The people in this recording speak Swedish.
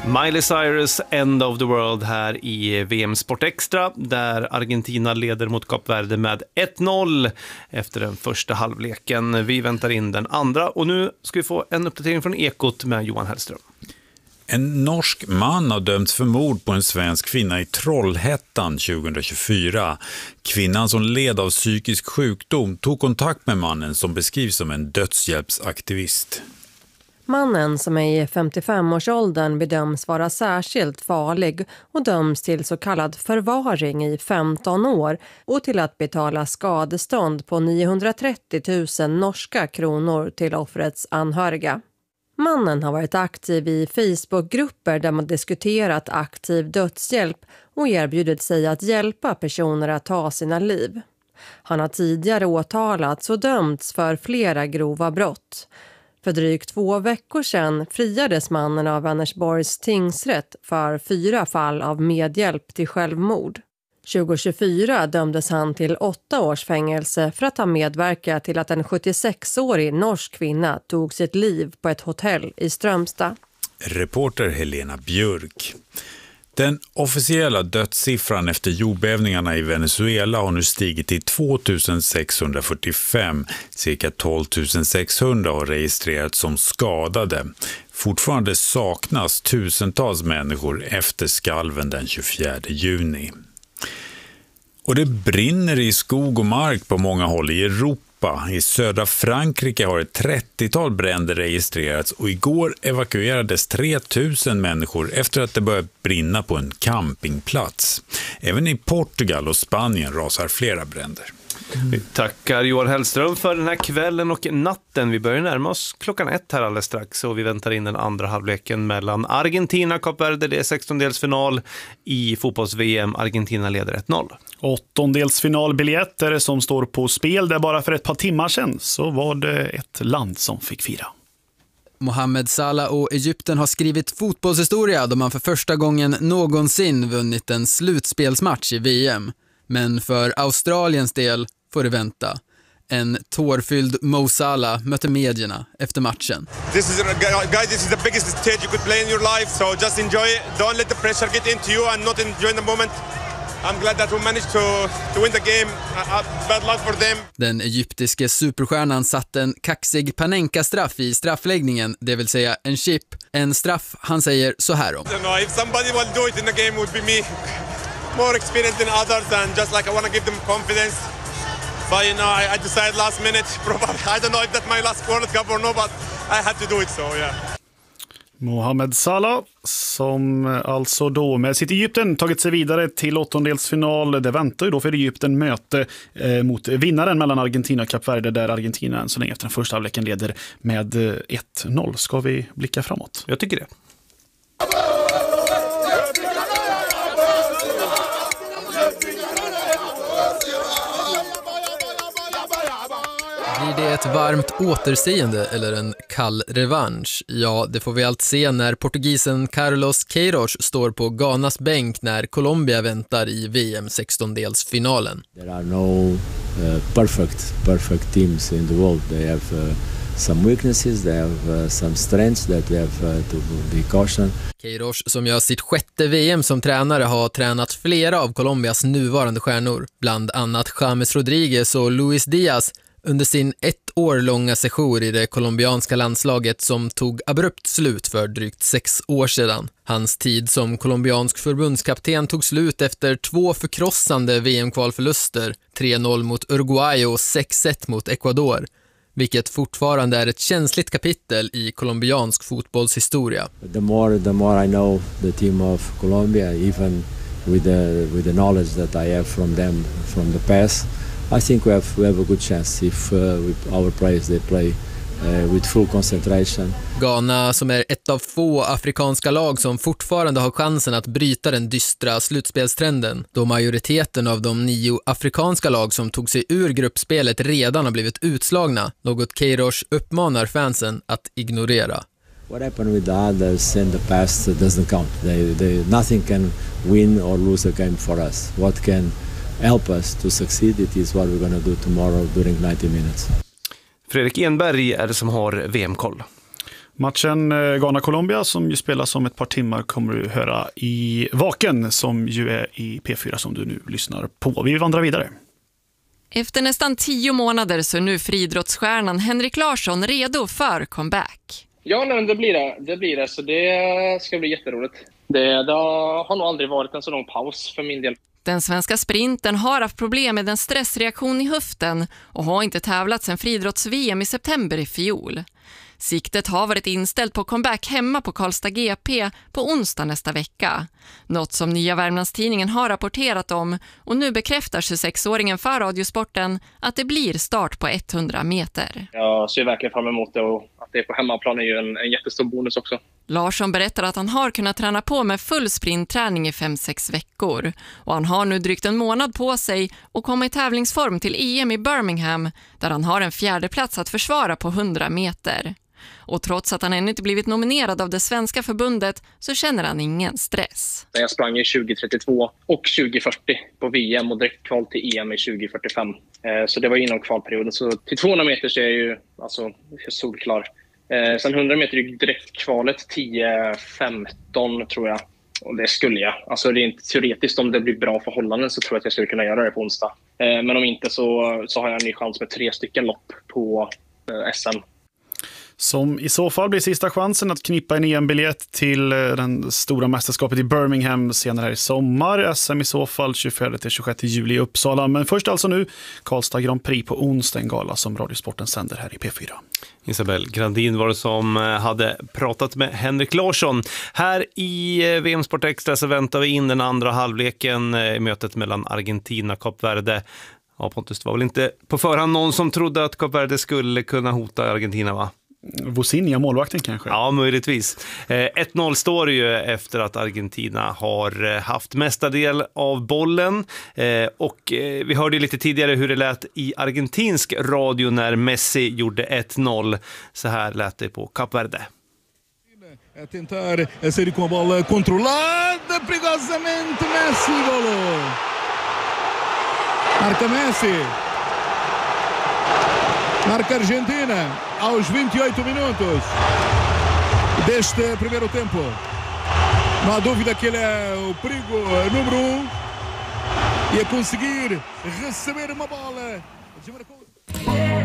Miley Cyrus, End of the World här i VM Sport Extra där Argentina leder mot Kap Verde med 1-0 efter den första halvleken. Vi väntar in den andra och nu ska vi få en uppdatering från Ekot med Johan Hellström. En norsk man har dömts för mord på en svensk kvinna i Trollhättan 2024. Kvinnan som led av psykisk sjukdom tog kontakt med mannen som beskrivs som en dödshjälpsaktivist. Mannen som är i 55-årsåldern bedöms vara särskilt farlig och döms till så kallad förvaring i 15 år och till att betala skadestånd på 930 000 norska kronor till offrets anhöriga. Mannen har varit aktiv i Facebookgrupper där man diskuterat aktiv dödshjälp och erbjudit sig att hjälpa personer att ta sina liv. Han har tidigare åtalats och dömts för flera grova brott. För drygt 2 veckor sedan friades mannen av Vänersborgs tingsrätt för 4 fall av medhjälp till självmord. 2024 dömdes han till 8 års fängelse för att ha medverkat till att en 76-årig norsk kvinna tog sitt liv på ett hotell i Strömstad. Reporter Helena Björk. Den officiella dödssiffran efter jordbävningarna i Venezuela har nu stigit till 2645. Cirka 12 600 har registrerats som skadade. Fortfarande saknas tusentals människor efter skalven den 24 juni. Och det brinner i skog och mark på många håll i Europa. I södra Frankrike har ett 30-tal bränder registrerats och igår evakuerades 3000 människor efter att det började brinna på en campingplats. Även i Portugal och Spanien rasar flera bränder. Vi tackar Johan Hellström för den här kvällen och natten. Vi börjar närma oss 1:00 här alldeles strax och vi väntar in den andra halvleken mellan Argentina och Kap Verde. Det är 16-delsfinal i fotbolls-VM. Argentina leder 1-0. 8-delsfinalbiljetter som står på spel där bara för ett par timmar sedan så var det ett land som fick fira. Mohamed Salah och Egypten har skrivit fotbollshistoria då man för första gången någonsin vunnit en slutspelsmatch i VM. Men för Australiens del får det vänta. En tårfylld Mo Salah mötte medierna efter matchen. This is the biggest stage you could play in your life, so just enjoy it. Don't let the pressure get into you and not enjoy the moment. I'm glad that we managed to win the game. Bad luck for them. Den egyptiske superstjärnan satte en kaxig Panenka-straff i straffläggningen, det vill säga en chip. En straff han säger så här om. If somebody will do it in the game would be me. More experienced than others and just like I want to give them confidence. But you know, I decided last minute, probably, I don't know if that's my last World Cup or no, but I had to do it, so yeah. Mohamed Salah som alltså då med sitt Egypten tagit sig vidare till 8-delsfinal. Det väntar ju då för Egypten möte mot vinnaren mellan Argentina och Kap Verde där Argentina så länge efter den första halvleken leder med 1-0. Ska vi blicka framåt? Jag tycker det. Blir det ett varmt återseende eller en kall revansch? Ja, det får vi allt se när portugisen Carlos Queiroz står på Ghanas bänk när Colombia väntar i VM 16-delsfinalen. There are no perfect teams in the world. They have some weaknesses, they have some strengths that we have to be caution. Queiroz som gör sitt 6:e VM som tränare har tränat flera av Colombias nuvarande stjärnor, bland annat James Rodriguez och Luis Diaz under sin 1 år långa sejour i det colombianska landslaget som tog abrupt slut för drygt 6 år sedan. Hans tid som colombiansk förbundskapten tog slut efter 2 förkrossande VM-kvalförluster, 3-0 mot Uruguay och 6-1 mot Ecuador, vilket fortfarande är ett känsligt kapitel i colombiansk fotbollshistoria. The more I know the team of Colombia, even with the knowledge that I have from them from the past, I think we have a good chance if with our players they play with full concentration. Ghana som är ett av få afrikanska lag som fortfarande har chansen att bryta den dystra slutspelstrenden, då majoriteten av de 9 afrikanska lag som tog sig ur gruppspelet redan har blivit utslagna, något Queiroz uppmanar fansen att ignorera. What happened with the others in the past doesn't count. Nothing can win or lose a game for us. What can help us to succeed, it is what we're going to do tomorrow during 90 minutes. Fredrik Enberg är det som har VM-koll. Matchen Ghana-Colombia som ju spelas om ett par timmar kommer du höra i Vaken som ju är i P4 som du nu lyssnar på. Vi vandrar vidare. Efter nästan 10 månader så är nu friidrottsstjärnan Henrik Larsson redo för comeback. Ja, nej, det blir det. Så det ska bli jätteroligt. Det har nog aldrig varit en så lång paus för min del. Den svenska sprinten har haft problem med en stressreaktion i höften och har inte tävlat sedan friidrotts-VM i september i fjol. Siktet har varit inställt på comeback hemma på Karlstad GP på onsdag nästa vecka. Något som Nya Värmlandstidningen har rapporterat om, och nu bekräftar 26-åringen för Radiosporten att det blir start på 100 meter. Jag ser verkligen fram emot det, och att det är på hemmaplan är ju en jättestor bonus också. Larsson berättar att han har kunnat träna på med full sprintträning i 5-6 veckor. Och han har nu drygt en månad på sig och kommer i tävlingsform till EM i Birmingham, där han har en 4:e plats att försvara på 100 meter. Och trots att han ännu inte blivit nominerad av det svenska förbundet så känner han ingen stress. Jag sprang i 2032 och 2040 på VM och direkt kval till EM i 2045. Så det var inom kvalperioden. Så till 200 meter så är jag ju solklar. Sen 100 meter är direkt kvalet 10-15 tror jag. Och det skulle jag. Alltså rent teoretiskt, om det blir bra förhållanden så tror jag att jag skulle kunna göra det på onsdag. Men om inte så har jag en ny chans med 3 stycken lopp på SM. Som i så fall blir sista chansen att knippa en EM-biljett till den stora mästerskapet i Birmingham senare i sommar. SM i så fall 24-26 juli i Uppsala. Men först alltså nu Karlstad Grand Prix på onsdag, en gala som Radiosporten sänder här i P4. Isabel Grandin var det som hade pratat med Henrik Larsson. Här i VM Sport Extra så väntar vi in den andra halvleken i mötet mellan Argentina och Kap Verde. Ja, Pontus, det var väl inte på förhand någon som trodde att Kap Verde skulle kunna hota Argentina, va? Vosinha, målvakten kanske? Ja, möjligtvis. 1-0 står det ju efter att Argentina har haft mestadel av bollen. Och vi hörde lite tidigare hur det lät i argentinsk radio när Messi gjorde 1-0. Så här lät det på Kap Verde. A tentar a sair com a bola controlada perigosamente. Messi, golo. Marca Messi. Marca Argentina aos 28 minutos deste primeiro tempo. Não há dúvida que ele é o perigo número 1 e a conseguir receber uma bola.